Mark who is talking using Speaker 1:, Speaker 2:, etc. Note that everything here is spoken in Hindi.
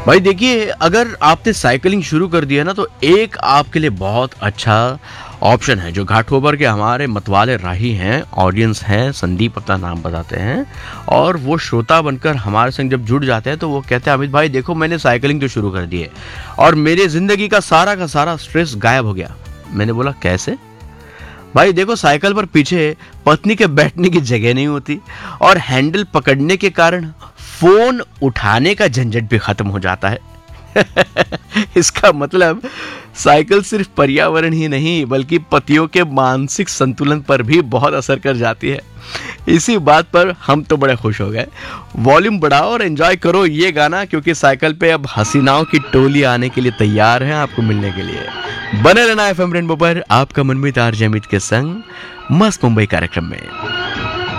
Speaker 1: भाई देखिए, अगर आपने साइकिलिंग शुरू कर दिया ना तो एक आपके लिए बहुत अच्छा ऑप्शन है। जो घाटकोपर के हमारे मतवाले राही हैं, ऑडियंस हैं, संदीप अपना नाम बताते हैं, और वो श्रोता बनकर हमारे संग जब जुड़ जाते हैं तो वो कहते हैं अमित भाई देखो मैंने साइकिलिंग तो शुरू कर दी है और मेरे जिंदगी का सारा स्ट्रेस गायब हो गया। मैंने बोला कैसे? भाई देखो, साइकिल पर पीछे पत्नी के बैठने की जगह नहीं होती और हैंडल पकड़ने के कारण फोन उठाने का झंझट भी खत्म हो जाता है। इसका मतलब साइकिल सिर्फ पर्यावरण ही नहीं बल्कि पतियों के मानसिक संतुलन पर भी बहुत असर कर जाती है। इसी बात पर हम तो बड़े खुश हो गए। वॉल्यूम बढ़ाओ और एंजॉय करो ये गाना, क्योंकि साइकिल पे अब हसीनाओं की टोली आने के लिए तैयार है आपको मिलने के लिए। बने रहना एफएम रेनबो पर आपका मनमीत आरजे अमित के संग मस्त मुंबई कार्यक्रम में।